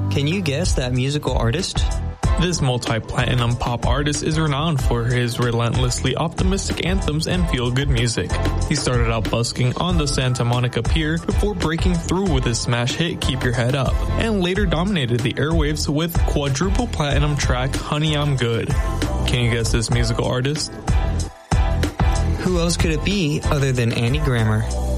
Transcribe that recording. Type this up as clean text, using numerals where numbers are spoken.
Can you guess that musical artist? This multi-platinum pop artist is renowned for his relentlessly optimistic anthems and feel-good music. He started out busking on the Santa Monica Pier before breaking through with his smash hit Keep Your Head Up, and later dominated the airwaves with quadruple platinum track Honey I'm Good. Can you guess this musical artist? Who else could it be other than Andy Grammer?